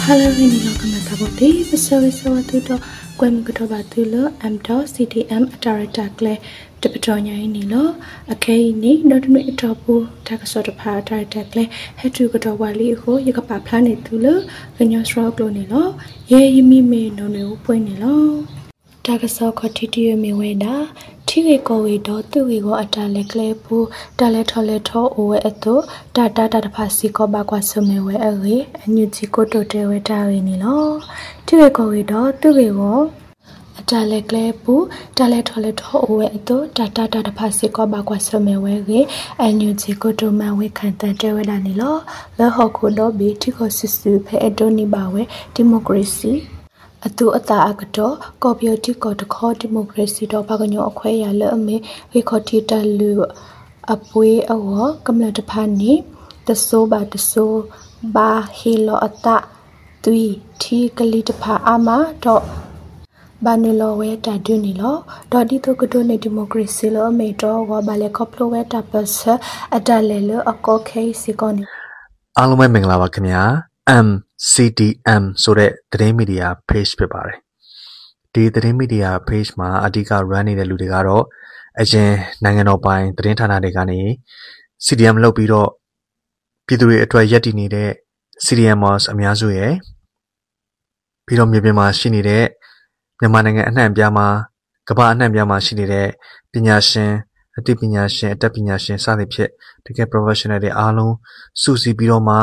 Hello, ini lo kamata bodi. Bersama tu do kuem kutoba tu lo amdo CDM director kle depetonya ini lo. Akai ini do tu ni topu takasot pa director kle hetu kutoba li ho yakapa planet tu lo ganyo srok lo ni lo. Ye yimi me no ne upoi ni lo. Takasot khotiti me weda Tige ko we do tu we go atale kle pu tale tho owe eto data phasi ko ba kwa some we age anyu ji ko to te we ta we ni lo Tige ko we do tu we go atale kle pu tale tho owe eto data phasi ko ba kwa some we age anyu ji ko to ma we khan ta te we da ni lo lo ho ko do bi ti ko sisu phe eto ni ba we democracy Atu ata akato kopioti ko to kho democracy do ba ganyo akhwe ya le ame we khoti ta lu apwe awo kamla ta phani taso ba hilo ata tui thi kali ta pha ama do banilo we ta du ni lo do di to ko ne democracy lo ame do wa ba le khoplo we ta pas atale lo akko khai si ko ni အားလုံးပဲမင်္ဂလာပါခင်ဗျာ MCDM ဆိုတဲ့သတင်းမီဒီယာ page ဖြစ်ပါတယ်ဒီသတင်းမီဒီယာ page မှာအဓိက run နေတဲ့လူတွေကတော့အရင်နိုင်ငံတော်ပိုင်သတင်းဌာနတွေကနေ CDM လုပ်ပြီးတော့ပြည်သူတွေအတွက်ရည်တည်နေတဲ့ CDMers အများစုရဲ့ပြီးတော့မြေပြင်မှာရှိနေတဲ့မြန်မာနိုင်ငံအနှံ့အပြားမှာကမ္ဘာအနှံ့အပြားမှာရှိနေတဲ့ပညာရှင်အသိပညာရှင်အတတ်ပညာရှင်စသဖြင့်တကယ် professional တွေအားလုံးစုစည်းပြီးတော့မှ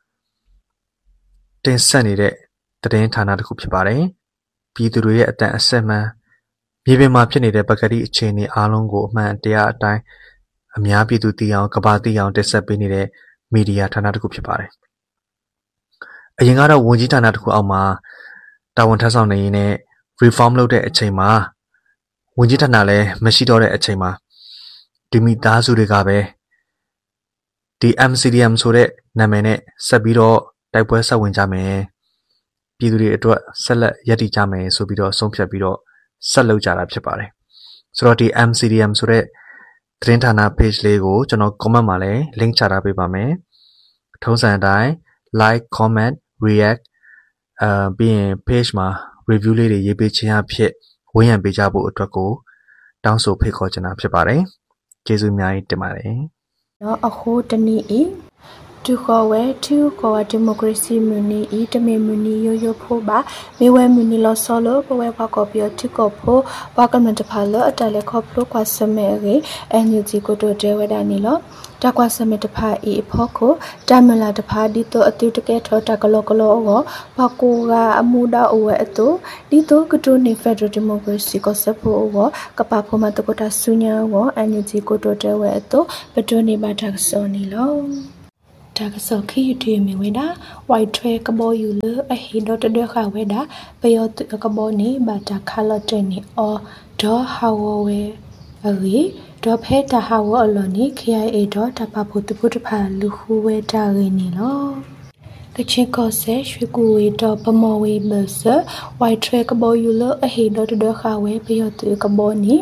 တင်ဆက်နေတဲ့သတင်းဌာနတစ်ခုဖြစ်ပါတယ်ပြည်သူတွေရဲ့အတန်အဆက်မှန်မြေပြင်မှာဖြစ်နေတဲ့ပကတိအခြေအနေအားလုံးကိုအမှန်တရားအတိုင်းအများပြည်သူသိအောင်ကမ္ဘာသိအောင်တင်ဆက်ပေးနေတဲ့မီဒီယာဌာနတစ်ခုဖြစ်ပါတယ်အရင်ကတော့ဝန်ကြီးဌာနတစ်ခုအောက်မှာတာဝန်ထမ်းဆောင်နေရင်းနဲ့ reform လုပ်တဲ့အချိန်မှာဝန်ကြီးဌာနလည်းမရှိတော့တဲ့အချိန်မှာဒီမိသားစုတွေကပဲဒီ MCDM ဆိုတဲ့နာမည်နဲ့ဆက်ပြီးတော့တိုက်ပွဲဆက်ဝင်ကြမယ်ပြည်သူတွေအတွက်ဆက်လက်ရည်တည်ကြမယ်ဆိုပြီးတော့ဆုံးဖြတ်ပြီးတော့ဆက်လုပ်ကြတာဖြစ်ပါတယ်ဆိုတော့ဒီ MCDM ဆိုတဲ့သတင်းဌာန page လေးကိုကျွန်တော် comment မှာလည်း link ချထားပေးပါမယ်ထုံးစံအတိုင်း like comment react ပြီးရင် page မှာ review လေးတွေရေးပေးခြင်းအဖြစ်ဝန်းရံပေးကြဖို့အတွက်ကိုတောင်းဆိုဖိတ်ခေါ်ချင်တာဖြစ်ပါတယ်ကျေးဇူးအများကြီးတင်ပါတယ် No akho tani e tu ko we tu ko democracy muni e teme muni yo pho ba me we muni lo solo ko we ba ko pyo tu ko pho ba ka man ta pha lo atale kho plo kwa some ge energy ko to de we da ni lo ta kwa some ta pha e pho ko ta mala ta pha di to atu ta ke tho ta kalo go ba ko ga amu da o we ato di to ko to ni federal democracy ko se pho go ka pa pho ma to ko ta sunya go energy ko to de we ato ba to ni ba ta so ni lo Takasok khi tu mi weda white tray kabo yu le a he dot de kha weda payo tu kabo ni ba ta khala te ni o do hawo we agi do phe ta hawo alo ni KIA do ta pa phu tu phu pha lu hu we ta ge ni lo Kachin ko se shwe ku we do pamo we ba se white tray kabo yu le a he dot de kha we payo tu kabo ni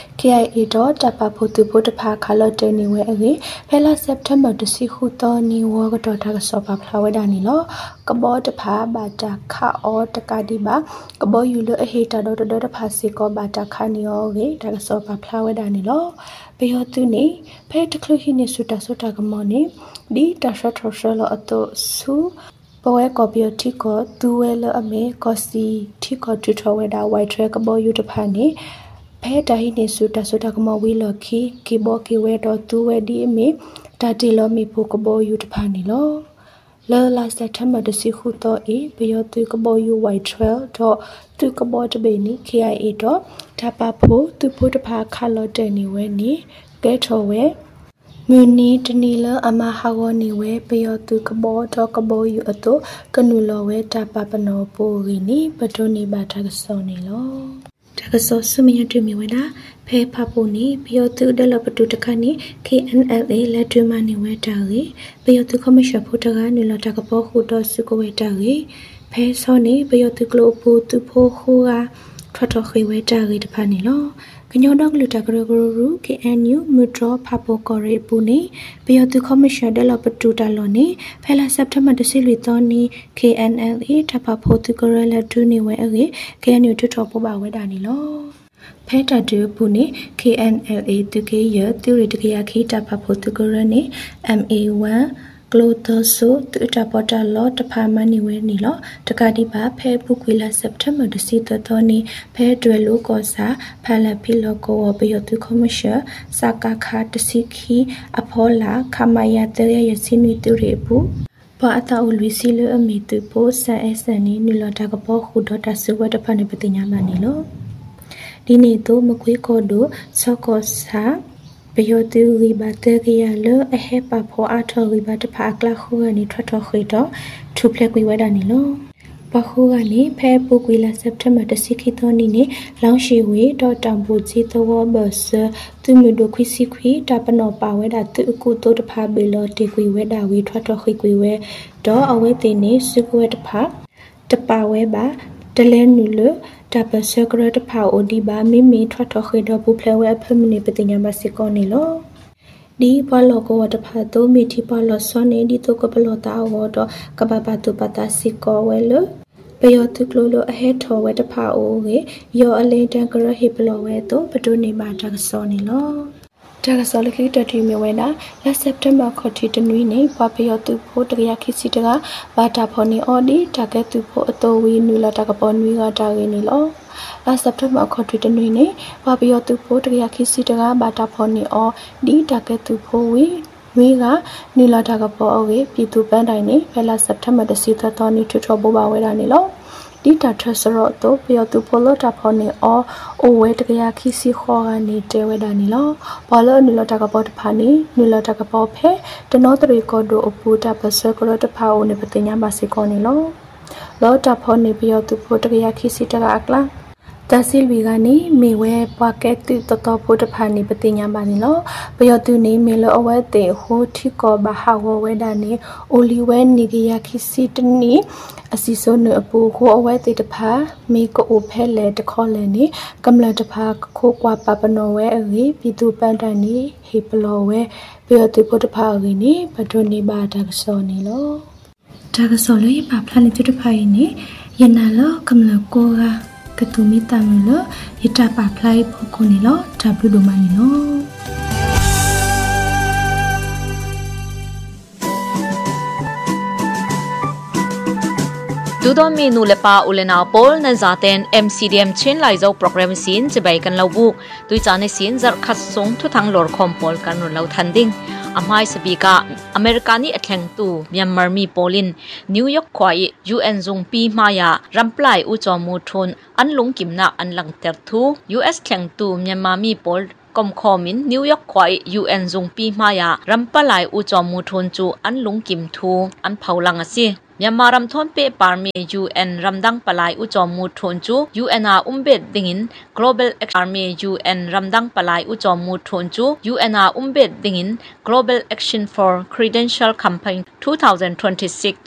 KIA do tapa photo pha khala te ni we age phela September to si khu to ni wo ga do tha so pa phla da ni lo kabo ta pha ba ta kha o ta ka di ba kabo yu lo a he ta do ta pha si ko ba ta kha ni o ge ta so pa phla da ni lo pe yo tu ni phe ta khlu hi ni su ta ka mo ni di ta sho lo ato su Pawe kopio tiko tu we lo ame ko si tiko tu tho we da white track kabo yu ta pha ni Phe ta hi ne su ta kama we lo ki bo ki we do tu we di me ta ti lo mi phu ko bo yu ta pha ni lo lo la September de si khu to e pe yo tu ko bo yu white trail do tu ko bo ta be ni KIA do ta pa phu tu phu ta pha kha lo te ni we ni ke tho we Muni tani lo ama hawo ni we pe yo tu ko bo do ko bo yu ato kanu lo we ta pa pa no po ri ni pa to ni ba ta so ni lo Takaso sumiya tu mi weda phe papo ni pyo tu develop tu taka ni KNLA le tu ma ni we ta ge pyo tu commercial pho ta ga ni lo ta ka po khu to su ko we ta ge phe so ni pyo tu klo pu tu pho khu ga thwa tho khi we ta ge ta pha ni lo ကညောတော့လူတကရဂရူ KNU မထရဖပိုကော်ရီပူနေပယောတူကော်မရှင်ဒဲလပတူတလောနေဖဲလာစက်တဘာတစီလီတော်နီ KNLA ထဖဖို့တူကရလတူနေဝဲအေ KNU ထထပပဝဲတာနေလောဖဲတတူပူနေ KNLA တူကေရတူရီတကရခိတဖဖို့တူကရနေ MA1 ကလိုတိုဆိုတူတပတာလောတဖာမနီဝဲနီလောတကတိပါဖဲပုကွေလာစက်တဘာတစီတော်နီဖဲတွယ်လိုကောစာဖာလာဖီလောကောပယောတူကော်မရှင်စကာခါတစီခီအဖောလာခမယာတဲရစင်းနီတူရီပူပါအတာအလူစီလအမီတူပိုဆန်အစန်နီနူလတာကပေါ်ခုဒတာဆွဲတဖာနေပတိညာမနီလောဒီနေတော့မကွေးကောဒိုစောကောစာပယောတူရီဘာတဲကရလအဟေပဖောအထော်ရီဘာတဖာကလခုကနေထွက်ထွက်ခွေတော့ထူဖလက်ကွေဝဲတာနေလောပခုကနေဖဲပုကွေလာစက်တဘာတစီခိတော်နီနေလောင်းရှိဝေတော့တံပူကြီးသောဘဆသူမဒိုခွီစီခွီတပနောပါဝဲတာသူအကူတိုးတဖာဘေလောတေကွေဝဲတာဝေထွက်ထွက်ခွေကွေဝဲတော့အဝဲတင်နေစုကွဲတဖာတပါဝဲပါတလဲနူလတပစကရတဖာအိုဒီဘာမိမိထွက်ထွက်ခွေတော့ပူဖလဲဝဲဖမနေပတိညာမစကောနေလောဒီဘလောကဝတဖာတိုမီတီဘလောစောနေဒီတိုကဘလောတာဝတော့ကပပတုပတာစီကောဝဲလပယောတုကလိုအဟဲထောဝဲတဖာအိုကေယောအလေးတန်ကရဟိဘလောဝဲတော့ပတုနေမှာတကစောနေလောတကစောလခိတတိမြဝဲနာလက်စက်တဘာခေါတီတနွီနေပပယောတုဖို့တရခိစီတကဘာတာဖော်နေအော်ဒီတကဲတုဖို့အတော်ဝီနူလာတကပေါ်နွီကတာရင်းနေလောလာစက်တဘာခေါတီတနွီနေပပယောတုဖို့တရခိစီတကဘာတာဖော်နေအော်ဒီတကဲတုဖို့ဝီဝေကနီလာတာကပေါ်အော်ကေပြည်သူပန်းတိုင်းနေဖဲလာစက်တဘာတစီသတော်နီထွထောဘောပါဝဲတာနေလောဒီတာထဆရော့တော့ပယောတူပိုလတာဖော်နေအောအိုဝဲတကရခိစီခေါ်ကနေတဲဝဲတာနေလောဘာလို့နီလတာကပေါ်တဖာနေနီလတာကပေါ်ဖဲတနောတရီကောဒိုအပူတာပစကရတဖာအိုနေပတိညာမစီကောနေလောတာဖော်နေပယောတူပိုတကရခိစီတကအကလာတဆီလီကနေမေဝဲပွားကဲတူတတော်ဖို့တဖာနေပတိညာပါနေလောပယောတူနေမေလောအဝဲတေဟိုထီကောဘဟာဝဝဲတာနေအိုလီဝဲနေကရခိစီတနီအစီစုံနအပူခိုအဝဲတေတဖာမေကိုအိုဖဲလေတခေါ်လေနေကမ္လတဖာခိုကွာပပနောဝဲအရေပြည်သူပန်တန်နေဟေပလောဝဲပယောတူဖို့တဖာအရေနေပဒုနေပါတကစောနေလောတကစောလေးပါဖလာနေတဖာနေယနာလောကမ္လကိုကတူမီတမလယတပါဖလိုက်ဖို့ကိုနေလောတဘလူဒိုမနီလောดูดอมีนูเลปาอุเลนาโปลนันซาเตน MCDM เช่นไลโซโปรแกรมซีนจะไปกันเราบุกตุยจานในซีนจะคัดส่งทุกทางหลอดคอมโพลกันเราทันดิ้งอำไฮสปีกาอเมริกานี่แข่งตูเมียนมามีโปลินนิวยอร์กควาย UN จงปีมายารำปลายอุจอมูทนอันลงกิมนักอันหลังเตอร์ทู US แข่งตูเมียนมามีโปลกอมคอมินนิวยอร์กควาย UN จงปีมายารำปลายอุจอมูทนจูอันลงกิมทูอันเผาลังสิမြန်မာရမ်ထွန်ပေပါမီ UN ရမ်ဒန်းပလိုက်ဥချောမူထွန်ချူ UNR ဥမ်ဘက်ဒင်း Global Army UN ရမ်ဒန်းပလိုက်ဥချောမူထွန်ချူ UNR ဥမ်ဘက်ဒင်း Global Action for Credential Campaign 2026